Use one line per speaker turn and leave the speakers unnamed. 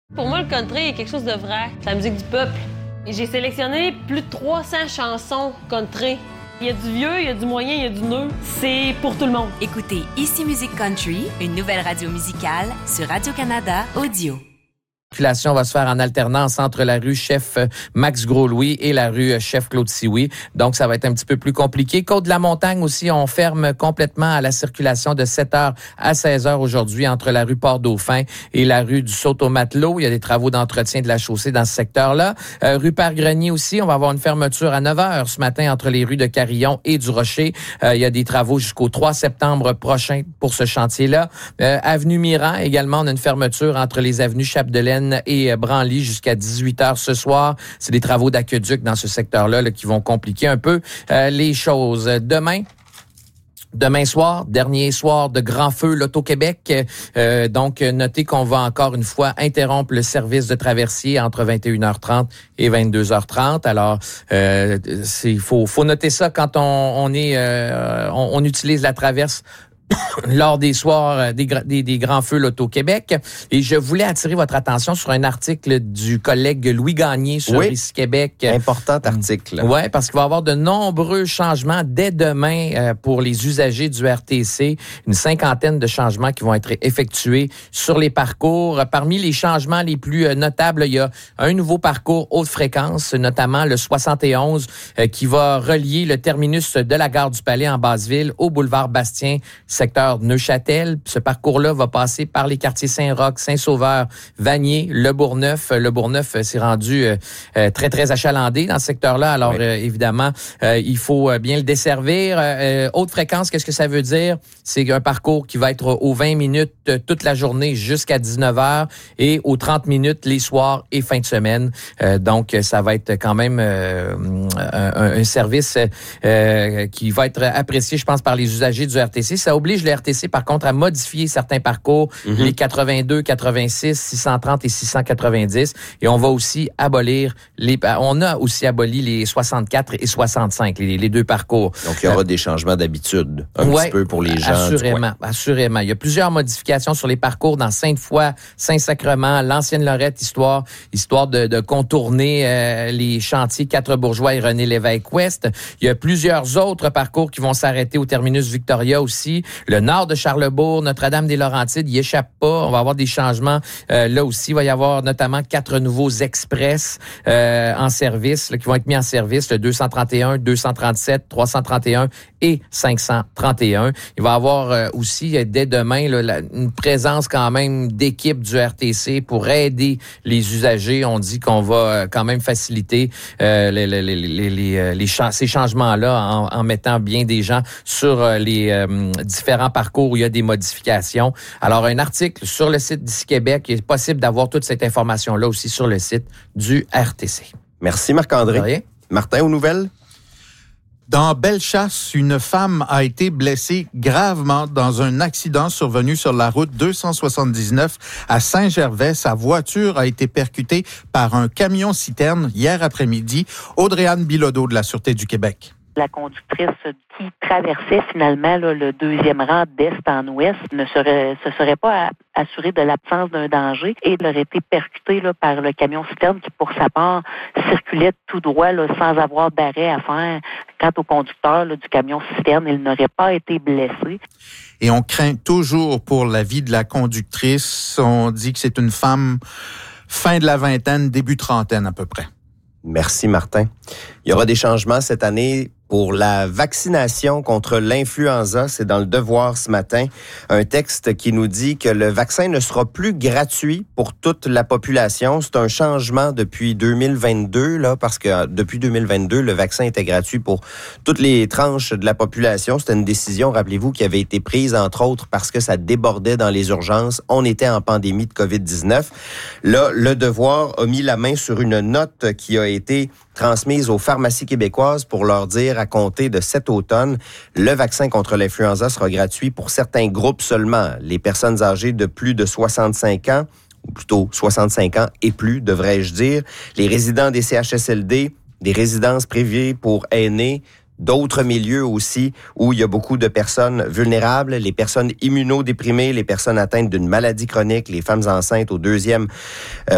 Pour moi, le country est quelque chose de vrai. C'est la musique du peuple. Et j'ai sélectionné plus de 300 chansons country. Il y a du vieux, il y a du moyen, il y a du neuf. C'est pour tout le monde.
Écoutez Ici Musique Country, une nouvelle radio musicale sur Radio-Canada Audio.
La circulation va se faire en alternance entre la rue Chef Max Gros-Louis et la rue Chef Claude Sioui. Donc, ça va être un petit peu plus compliqué. Côte-de-la-Montagne aussi, on ferme complètement à la circulation de 7h à 16h aujourd'hui entre la rue Port-Dauphin et la rue du Saut-au-Matelot. Il y a des travaux d'entretien de la chaussée dans ce secteur-là. Rue Père-Grenier aussi, on va avoir une fermeture à 9h ce matin entre les rues de Carillon et du Rocher. Il y a des travaux jusqu'au 3 septembre prochain pour ce chantier-là. Avenue Mirand, également, on a une fermeture entre les avenues Chapdelaine et Branly jusqu'à 18h ce soir. C'est des travaux d'aqueduc dans ce secteur-là là, qui vont compliquer un peu les choses. Demain soir, dernier soir de grand feu L'Auto-Québec. Donc, notez qu'on va encore une fois interrompre le service de traversier entre 21h30 et 22h30. Alors, faut noter ça quand on utilise la traverse lors des soirs des grands feux L'Auto-Québec. Et je voulais attirer votre attention sur un article du collègue Louis Gagné sur Ici Québec.
Important article.
Oui, parce qu'il va y avoir de nombreux changements dès demain pour les usagers du RTC. Une 50aine de changements qui vont être effectués sur les parcours. Parmi les changements les plus notables, il y a un nouveau parcours haute fréquence, notamment le 71, qui va relier le terminus de la gare du Palais en Basse-Ville au boulevard Bastien, secteur Neuchâtel. Ce parcours-là va passer par les quartiers Saint-Roch, Saint-Sauveur, Vanier, Le Bourgneuf. Le Bourgneuf s'est rendu très, très achalandé dans ce secteur-là. Alors, évidemment, il faut bien le desservir. Haute fréquence, qu'est-ce que ça veut dire? C'est un parcours qui va être aux 20 minutes toute la journée jusqu'à 19h et aux 30 minutes les soirs et fin de semaine. Donc, ça va être quand même un service qui va être apprécié, je pense, par les usagers du RTC. Ça oblige le RTC, par contre, à modifier certains parcours, les 82, 86, 630 et 690. Et on va aussi abolir on a aussi aboli les 64 et 65, les deux parcours.
Donc, il y aura des changements d'habitude, petit peu pour les gens.
Assurément. Il y a plusieurs modifications sur les parcours dans Sainte-Foy, Saint-Sacrement, l'Ancienne-Lorette, histoire de contourner les chantiers Quatre-Bourgeois et René-Lévesque-Ouest. Il y a plusieurs autres parcours qui vont s'arrêter au terminus Victoria aussi. Le nord de Charlesbourg, Notre-Dame-des-Laurentides, il échappe pas. On va avoir des changements. Là aussi, il va y avoir notamment 4 nouveaux express en service, là, qui vont être mis en service, le 231, 237, 331 et 531. Il va y avoir aussi, dès demain, là, une présence quand même d'équipes du RTC pour aider les usagers. On dit qu'on va quand même faciliter ces changements-là en mettant bien des gens sur les différents parcours où il y a des modifications. Alors, un article sur le site d'Ici Québec. Il est possible d'avoir toute cette information-là aussi sur le site du RTC.
Merci Marc-André. Martin, aux nouvelles?
Dans Bellechasse, une femme a été blessée gravement dans un accident survenu sur la route 279 à Saint-Gervais. Sa voiture a été percutée par un camion-citerne hier après-midi. Audrey-Anne Bilodeau de la Sûreté du Québec.
La conductrice qui traversait finalement là, le deuxième rang d'est en ouest ne se serait pas assurée de l'absence d'un danger et elle aurait été percutée là, par le camion-citerne qui, pour sa part, circulait tout droit là, sans avoir d'arrêt à faire. Quant au conducteur là, du camion-citerne, il n'aurait pas été blessé.
Et on craint toujours pour la vie de la conductrice. On dit que c'est une femme fin de la vingtaine, début trentaine à peu près.
Merci Martin. Il y aura des changements cette année pour la vaccination contre l'influenza. C'est dans Le Devoir ce matin. Un texte qui nous dit que le vaccin ne sera plus gratuit pour toute la population. C'est un changement depuis 2022, là, parce que depuis 2022, le vaccin était gratuit pour toutes les tranches de la population. C'était une décision, rappelez-vous, qui avait été prise, entre autres, parce que ça débordait dans les urgences. On était en pandémie de COVID-19. Là, Le Devoir a mis la main sur une note qui a été transmise aux pharmacies québécoises pour leur dire à compter de cet automne, le vaccin contre l'influenza sera gratuit pour certains groupes seulement. Les personnes âgées de plus de 65 ans, ou plutôt 65 ans et plus, devrais-je dire, les résidents des CHSLD, des résidences privées pour aînés, d'autres milieux aussi où il y a beaucoup de personnes vulnérables, les personnes immunodéprimées, les personnes atteintes d'une maladie chronique, les femmes enceintes au deuxième